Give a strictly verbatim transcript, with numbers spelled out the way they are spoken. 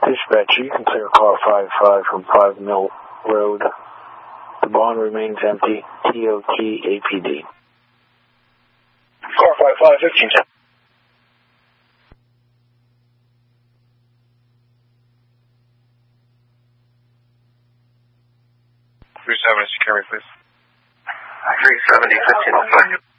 Dispatcher, you can clear car five five from five Mill Road. The barn remains empty. T O T A P D. Car five five, fifteen ten. three seventy, secure me, please. three seventy, fifteen oh five.